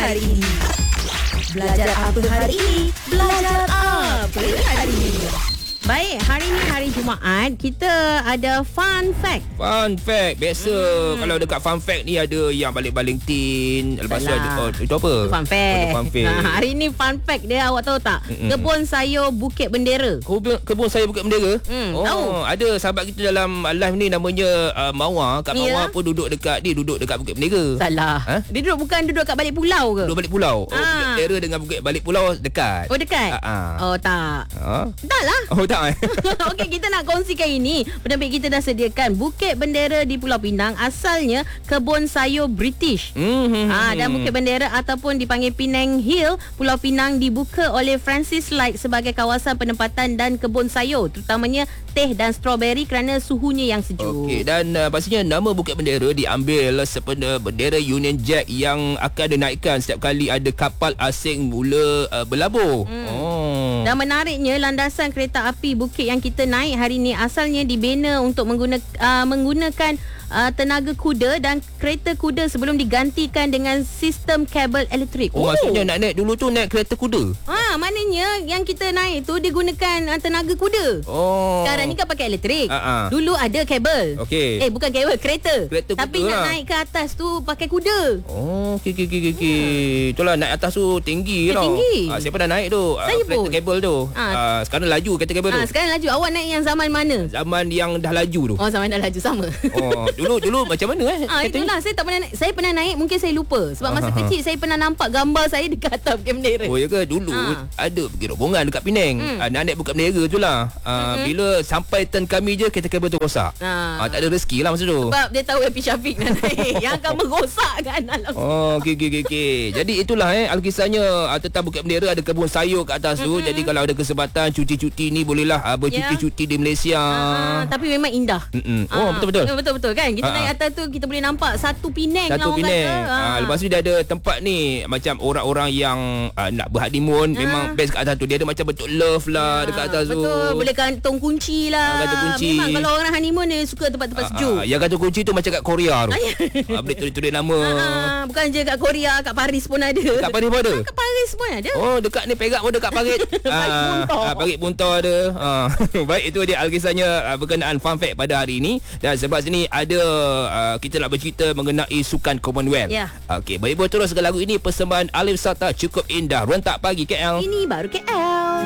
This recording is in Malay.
hari ini? Belajar apa hari ini? Belajar apa hari ini? Baik, hari ni hari Jumaat, kita ada fun fact. Fun fact. Biasa kalau dekat fun fact ni ada yang balik-baling tin. Lepas tu ada itu apa? Fun fact. Fun fact. Hari ni fun fact dia, awak tahu tak? Kebun sayur Bukit Bendera. Kebun sayur Bukit Bendera. Tahu. Ada sahabat kita dalam live ni namanya Mawar. Kak Mawar pun duduk dekat Bukit Bendera. Salah. Dia bukan duduk kat balik pulau ke? Duduk balik pulau. Bukit Bendera dengan Balik Pulau dekat. Oh, dekat? Oh, tak. Tak lah. Oh, tak. Okey, kita nak kongsikan ini. Penerbit kita dah sediakan Bukit Bendera di Pulau Pinang. Asalnya kebun sayur British. Dan Bukit Bendera ataupun dipanggil Penang Hill, Pulau Pinang dibuka oleh Francis Light sebagai kawasan penempatan dan kebun sayur, terutamanya teh dan strawberry kerana suhunya yang sejuk. Okey, dan pastinya nama Bukit Bendera diambil sempena bendera Union Jack yang akan dinaikkan setiap kali ada kapal asing mula berlabuh. Dan menariknya, landasan kereta api bukit yang kita naik hari ni asalnya dibina untuk menggunakan tenaga kuda, dan kereta kuda sebelum digantikan dengan sistem kabel elektrik. Maksudnya nak naik dulu tu naik kereta kuda? Maknanya yang kita naik tu digunakan tenaga kuda. Sekarang ni kan pakai elektrik. Dulu ada kabel. Okey. Bukan kabel, kereta tapi kuda nak lah. naik ke atas tu pakai kuda. Okey. Itulah naik atas tu tinggi tau. Tinggi. Saya pernah naik tu. Saya kereta pun. kabel tu. Sekarang laju kereta kabel tu. Sekarang laju. Awak naik yang zaman mana? Zaman yang dah laju tu. Zaman dah laju sama. Dulu macam mana Itulah, saya tak pernah naik. Saya pernah naik, mungkin saya lupa. Sebab masa kecil saya pernah nampak gambar saya dekat atas Bukit Bendera. Oh ya ke? Dulu ada pergi rombongan dekat Penang. Nak naik Bukit Bendera tu lah. Bila sampai turn kami je, kereta kabel tu rosak. Tak ada rezeki lah masa tu. Sebab dia tahu Happy Syafiq nak naik yang akan merosakkan alam. Okey. Jadi itulah alkisahnya tentang Bukit Bendera. Ada kebun sayur kat atas tu. Jadi kalau ada kesempatan cuti-cuti ni, bolehlah bercuti-cuti di Malaysia. Tapi memang indah. Betul-betul. Betul-betul kan. Kita naik atas tu, kita boleh nampak satu Penang. Satu Penang. Lepas tu dia ada tempat ni, macam orang-orang yang nak berhadimon, memang best kat atas tu. Dia ada macam bentuk love lah dekat atas tu. Betul. Boleh gantung kunci lah. Gantung kunci. Memang kalau orang honeymoon dia suka tempat-tempat sejuk. Yang gantung kunci tu macam kat Korea tu. Boleh tulis-tulis nama. Bukan je kat Korea, kat Paris pun ada. Kat Paris pun ada? Kat Paris pun ada. Dekat ni Perak pun dekat Parit. Parit Buntor ada. Baik, itu dia alkisahnya berkenaan fun fact pada hari ini. Dan sebab sini ada kita nak bercerita mengenai sukan Commonwealth. Okey, baik, terus ke lagu ini, persembahan Alif Sata, Cukup Indah, Rentak Pagi KL. Ini baru KL.